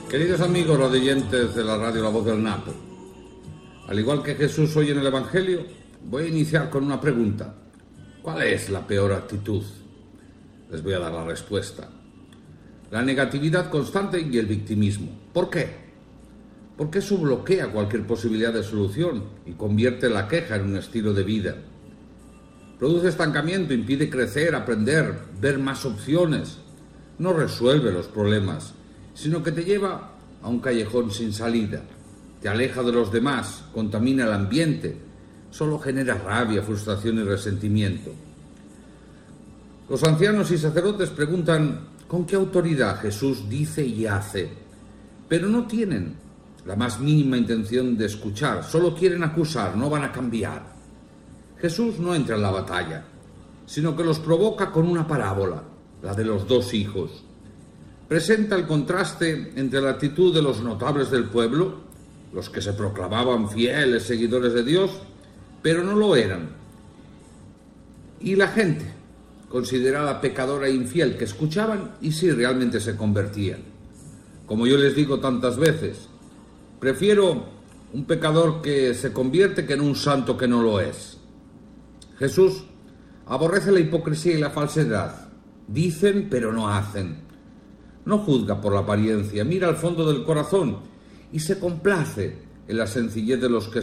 Queridos amigos radioyentes de la radio La Voz del Napo, al igual que Jesús hoy en el Evangelio, voy a iniciar con una pregunta. ¿Cuál es la peor actitud? Les voy a dar la respuesta. La negatividad constante y el victimismo. ¿Por qué? Porque eso bloquea cualquier posibilidad de solución y convierte la queja en un estilo de vida. Produce estancamiento, impide crecer, aprender, ver más opciones. No resuelve los problemas, sino que te lleva a un callejón sin salida. Te aleja de los demás, contamina el ambiente, solo genera rabia, frustración y resentimiento. Los ancianos y sacerdotes preguntan con qué autoridad Jesús dice y hace, pero no tienen la más mínima intención de escuchar, solo quieren acusar, no van a cambiar. Jesús no entra en la batalla, sino que los provoca con una parábola, la de los dos hijos. Presenta el contraste entre la actitud de los notables del pueblo, los que se proclamaban fieles seguidores de Dios, pero no lo eran, y la gente, considerada pecadora e infiel, que escuchaban y sí realmente se convertían. Como yo les digo tantas veces, prefiero un pecador que se convierte que en un santo que no lo es. Jesús aborrece la hipocresía y la falsedad. Dicen pero no hacen. No juzga por la apariencia, mira al fondo del corazón y se complace en la sencillez de los que